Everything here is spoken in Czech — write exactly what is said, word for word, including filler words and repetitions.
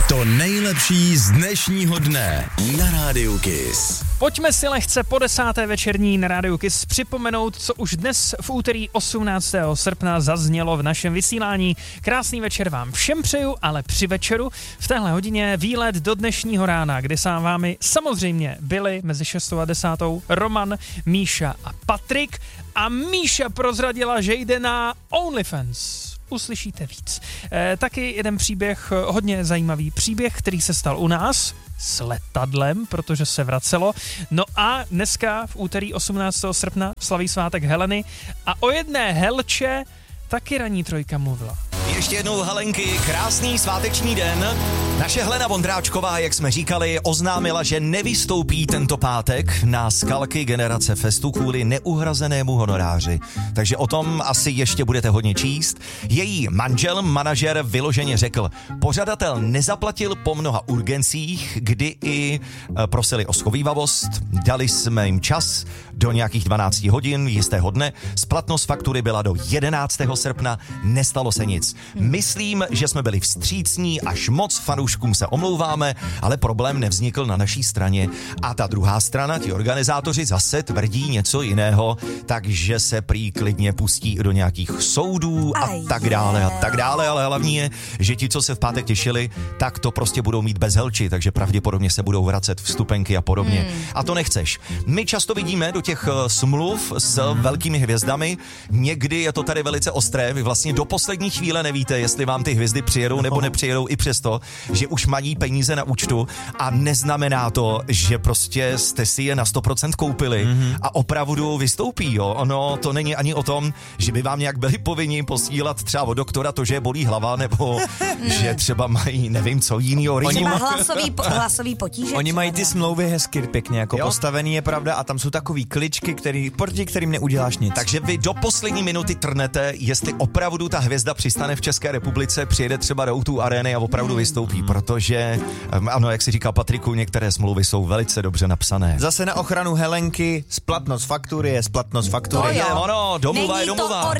To nejlepší z dnešního dne na Rádiu Kiss. Pojďme si lehce po desáté večerní na Rádiu Kiss připomenout, co už dnes v úterý osmnáctého srpna zaznělo v našem vysílání. Krásný večer vám všem přeju, ale při večeru v téhle hodině výlet do dnešního rána, kdy s vámi samozřejmě byli mezi šestou a desátou Roman, Míša a Patrik. A Míša prozradila, že jde na OnlyFans. Uslyšíte víc. E, taky jeden příběh, hodně zajímavý příběh, který se stal u nás s letadlem, protože se vracelo. No a dneska v úterý osmnáctého srpna slaví svátek Heleny a o jedné Helče taky ranní trojka mluvila. Ještě jednou Helenky, krásný sváteční den. Naše Helena Vondráčková, jak jsme říkali, oznámila, že nevystoupí tento pátek na Skalky Generace Festu kvůli neuhrazenému honoráři. Takže o tom asi ještě budete hodně číst. Její manžel, manažer, vyloženě řekl, pořadatel nezaplatil po mnoha urgencích, kdy i prosili o schovívavost, dali jsme jim čas do nějakých dvanáct hodin jistého dne, splatnost faktury byla do jedenáctého srpna, nestalo se nic. Myslím, že jsme byli vstřícní, až moc fanouškům se omlouváme, ale problém nevznikl na naší straně. A ta druhá strana, ti organizátoři zase tvrdí něco jiného, takže se prý klidně pustí do nějakých soudů a tak dále a tak dále, ale hlavní je, že ti, co se v pátek těšili, tak to prostě budou mít bez Helči, takže pravděpodobně se budou vracet vstupenky a podobně. Hmm. A to nechceš. My často vidíme do těch smluv s velkými hvězdami, někdy je to tady velice ostré, vy vlastně do poslední chvíle nevíte, jestli vám ty hvězdy přijedou nebo nepřijedou, i přesto, že už mají peníze na účtu a neznamená to, že prostě jste si je na sto procent koupili mm-hmm. a opravdu vystoupí, jo. Ono to není ani o tom, že by vám nějak byli povinni posílat třeba od doktora to, že je bolí hlava, nebo že třeba mají nevím co jinýho. Oni má hlasový, po, hlasový potíže. Oni mají ty smlouvy hezky pěkně jako jo? Postavený, je pravda, a tam jsou takový kličky, který, proti kterým neuděláš nic. Takže vy do poslední minuty trnete, jestli opravdu ta hvězda přistane v České republice, přijede třeba do ó dva Areny a opravdu hmm. vystoupí, protože, ano, jak si říká Patriku, některé smlouvy jsou velice dobře napsané. Zase na ochranu Helenky, splatnost faktury je splatnost faktury. To je ono, domluva je domluva.